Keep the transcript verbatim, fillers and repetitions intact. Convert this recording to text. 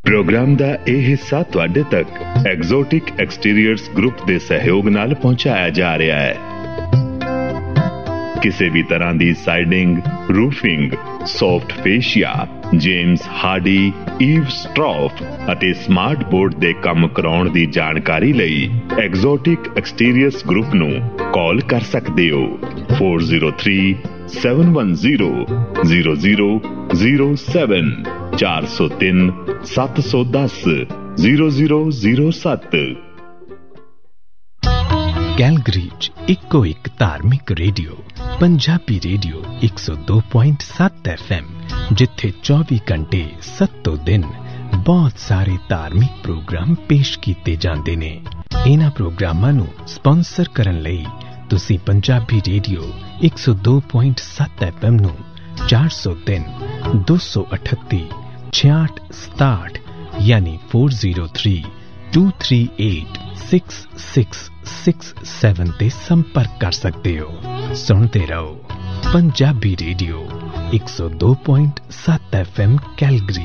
Programme का यह हिस्सा तुहाडे तक एग्जोटिक एक्सटीरियर्स ग्रुप के सहयोग नाल पहुंचाया जा रहा है। किसी भी तरह की siding, roofing, soft fascia, James Hardy, ewe स्ट्रॉफ अते स्मार्ट बोर्ड के काम कराउण दी जानकारी लई एग्जोटिक एक्सटीरियर्स ग्रुप नू कॉल कर सकते हो four zero three seven one zero zero zero zero seven चार सौ तीन सत्त सौ दस जीरो जीरो जीरो सत्त। कैलगरी च इको एक धार्मिक रेडियो पंजाबी रेडियो एक सौ दो पॉइंट सत्त एफ एम, जिथे चौबी घंटे सत्तों दिन बहुत सारे धार्मिक प्रोग्राम पेश किए जाते ने। इन्हां प्रोग्रामां नूं स्पॉन्सर करन लई तुसीं पंजाबी रेडियो एक सौ दो पॉइंट सत्त एफ एम नूं चार सौ तीन दो सौ अठत्ती छियाठ सताठ यानी four zero three to three eight six six six seven ते संपर्क कर सकते हो। सुनते रहो पंजाबी रेडियो एक सौ दो पॉइंट सत्त एफ एम कैलगरी।